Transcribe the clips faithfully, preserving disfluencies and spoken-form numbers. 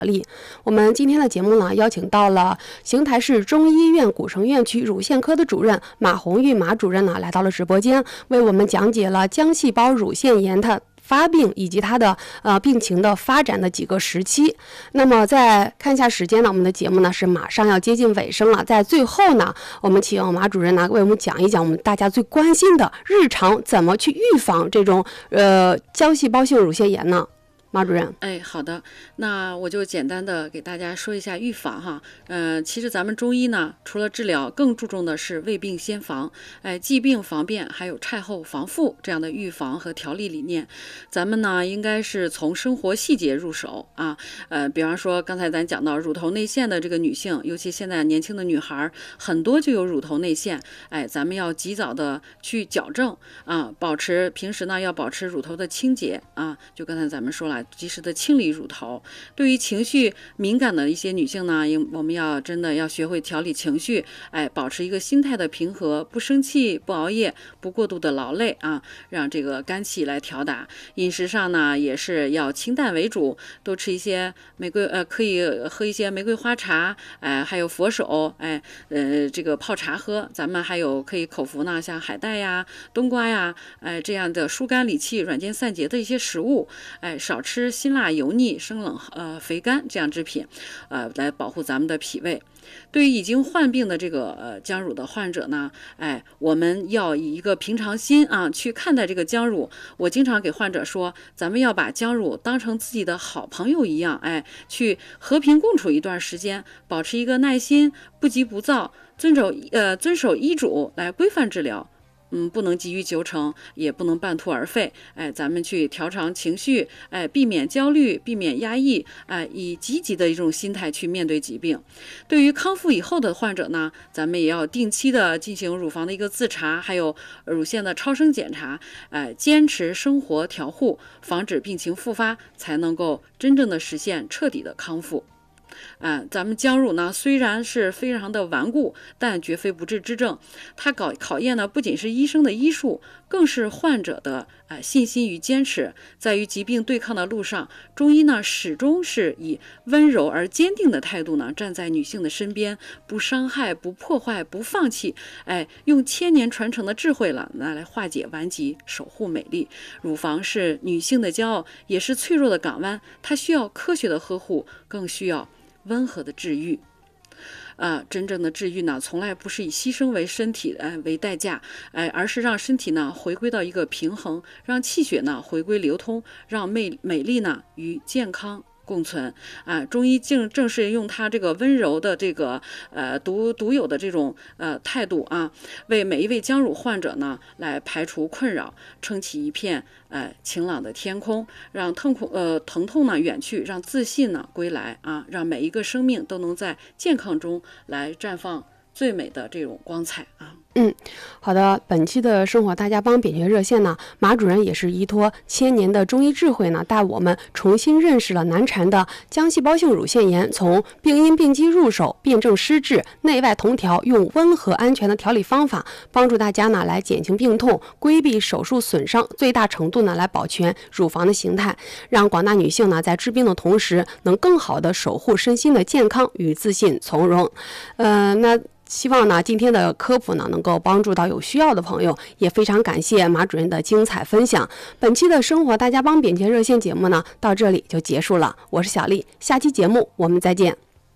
力。我们今天的节目呢，邀请到了邢台市中医院古城院区乳腺科的主任马红玉马主任呢，来到了直播间，为我们讲解了浆细胞乳腺炎它发病以及它的呃病情的发展的几个时期。那么再看一下时间呢，我们的节目呢是马上要接近尾声了。在最后呢，我们请马主任呢为我们讲一讲我们大家最关心的日常怎么去预防这种呃浆细胞性乳腺炎呢？马主任， 哎，好的，那我就简单的给大家说一下预防哈。呃，其实咱们中医呢，除了治疗，更注重的是未病先防，哎，疾病防变，还有产后防复这样的预防和调理理念。咱们呢，应该是从生活细节入手啊。呃，比方说刚才咱讲到乳头内陷的这个女性，尤其现在年轻的女孩很多就有乳头内陷，哎，咱们要及早的去矫正啊，保持平时呢要保持乳头的清洁啊。就刚才咱们说了。及时的清理乳头。对于情绪敏感的一些女性呢，我们要真的要学会调理情绪，哎，保持一个心态的平和，不生气，不熬夜，不过度的劳累啊，让这个肝气来调达。饮食上呢，也是要清淡为主，多吃一些玫瑰，呃，可以喝一些玫瑰花茶，哎，还有佛手，哎，呃，这个泡茶喝。咱们还有可以口服呢，像海带呀、冬瓜呀，哎，这样的疏肝理气、软坚散结的一些食物，哎，少吃。吃辛辣油腻生冷呃肥甘这样制品，呃来保护咱们的脾胃。对于已经患病的这个呃浆乳的患者呢，哎，我们要以一个平常心啊去看待这个浆乳。我经常给患者说，咱们要把浆乳当成自己的好朋友一样，哎，去和平共处一段时间，保持一个耐心，不急不躁，遵守呃遵守医嘱来规范治疗。嗯，不能急于求成，也不能半途而废。哎，咱们去调长情绪，哎，避免焦虑，避免压抑，哎，以积极的一种心态去面对疾病。对于康复以后的患者呢，咱们也要定期的进行乳房的一个自查，还有乳腺的超声检查，哎，坚持生活调护，防止病情复发，才能够真正的实现彻底的康复。啊，咱们浆乳呢虽然是非常的顽固，但绝非不治之症。它搞考验呢不仅是医生的医术，更是患者的啊、呃、信心与坚持。在与疾病对抗的路上，中医呢始终是以温柔而坚定的态度呢站在女性的身边，不伤害、不破坏、不放弃。哎，用千年传承的智慧了，拿来化解顽疾，守护美丽。乳房是女性的骄傲，也是脆弱的港湾，它需要科学的呵护，更需要温和的治愈。啊，真正的治愈呢，从来不是以牺牲为身体呃为代价，哎、呃，而是让身体呢回归到一个平衡，让气血呢回归流通，让美美丽呢与健康共存啊！中医正正是用它这个温柔的这个呃独独有的这种呃态度啊，为每一位浆乳患者呢来排除困扰，撑起一片呃晴朗的天空，让痛苦呃疼痛呢远去，让自信呢归来啊！让每一个生命都能在健康中来绽放最美的这种光彩啊！ 嗯，好的。本期的生活大家帮扁鹊热线呢，马主任也是依托千年的中医智慧呢，带我们重新认识了难缠的浆细胞性乳腺炎，从病因病机入手，辨证施治，内外同调，用温和安全的调理方法，帮助大家呢来减轻病痛，规避手术损伤，最大程度呢来保全乳房的形态，让广大女性呢在治病的同时，能更好的守护身心的健康与自信从容。呃，那。希望呢，今天的科普呢能够帮助到有需要的朋友，也非常感谢马主任的精彩分享。本期的生活大家帮扁鹊热线节目呢到这里就结束了，我是小丽，下期节目我们再见。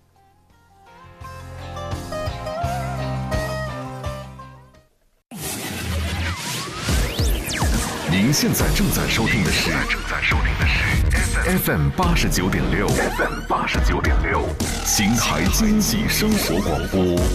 您现在正在收听的是 F M 八十九点六 F M 八十九点六 邢台经济生活广播。